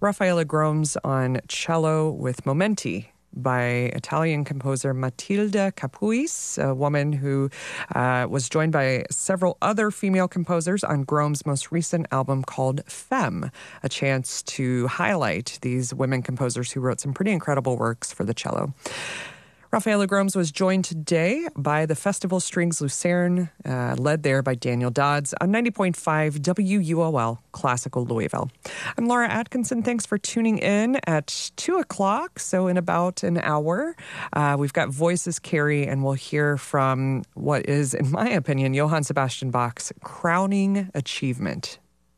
Raffaella Gromes on cello with Momenti by Italian composer Matilda Capuis, a woman who was joined by several other female composers on Gromes' most recent album called Femme, a chance to highlight these women composers who wrote some pretty incredible works for the cello. Raffaella Gromes was joined today by the Festival Strings Lucerne, led there by Daniel Dodds on 90.5 WUOL Classical Louisville. I'm Laura Atkinson. Thanks for tuning in at 2 o'clock, so in about an hour. We've got Voices Carry, and we'll hear from what is, in my opinion, Johann Sebastian Bach's crowning achievement.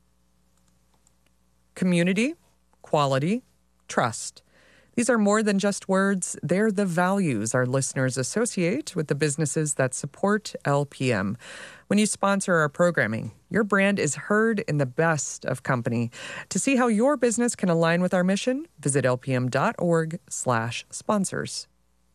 Community, quality, trust. These are more than just words. They're the values our listeners associate with the businesses that support LPM. When you sponsor our programming, your brand is heard in the best of company. To see how your business can align with our mission, visit lpm.org/sponsors.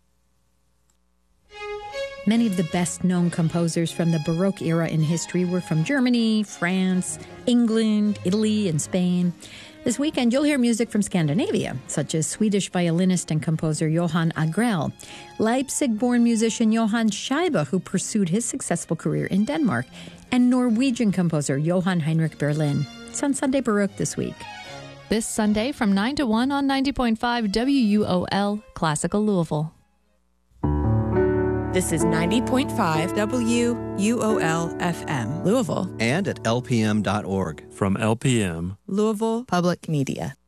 Many of the best-known composers from the Baroque era in history were from Germany, France, England, Italy, and Spain. This weekend, you'll hear music from Scandinavia, such as Swedish violinist and composer Johan Agrell, Leipzig-born musician Johann Scheibe, who pursued his successful career in Denmark, and Norwegian composer Johann Heinrich Berlin. It's on Sunday Baroque this week. This Sunday from 9 to 1 on 90.5 WUOL Classical Louisville. This is 90.5 WUOL FM, Louisville. And at lpm.org. From LPM, Louisville Public Media.